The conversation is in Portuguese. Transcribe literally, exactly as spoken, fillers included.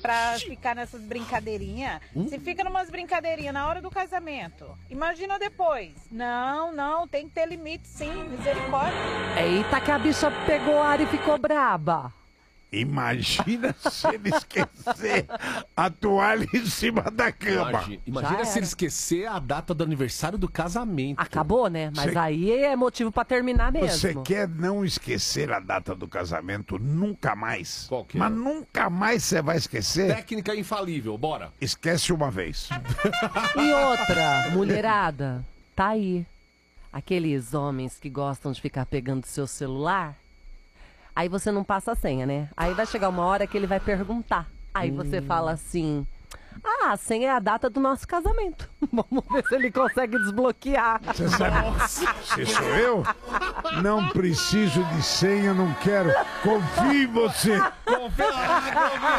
pra ficar nessas brincadeirinhas. Hum? Se fica numas brincadeirinhas na hora do casamento, imagina depois. Não, não, tem que ter limite sim, misericórdia. Eita que a bicha pegou ar e ficou braba. Imagina se ele esquecer a toalha em cima da cama. Imagina, imagina se ele esquecer a data do aniversário do casamento. Acabou, né? Mas Cê... aí é motivo pra terminar mesmo. Você quer não esquecer a data do casamento nunca mais? Qual que é? Mas nunca mais você vai esquecer? Técnica infalível, bora. Esquece uma vez. E outra, mulherada, tá aí. Aqueles homens que gostam de ficar pegando seu celular... Aí você não passa a senha, né? Aí vai chegar uma hora que ele vai perguntar. Aí hum. você fala assim... Ah, a senha é a data do nosso casamento. Vamos ver se ele consegue desbloquear. Você sabe se sou eu? Não preciso de senha, não quero. Confio em você. Confia.